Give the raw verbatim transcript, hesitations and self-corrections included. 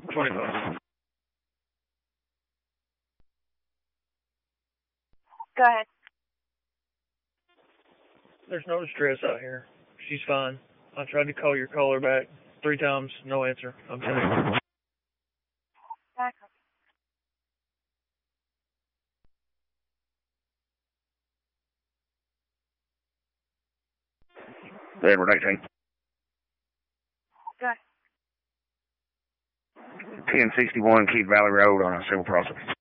twenty-five. Go ahead. There's no distress out here. She's fine. I tried to call your caller back three times, no answer. I'm telling you. Back up. Edward eighteen. Go ahead. ten sixty-one Keith Valley Road on a civil process.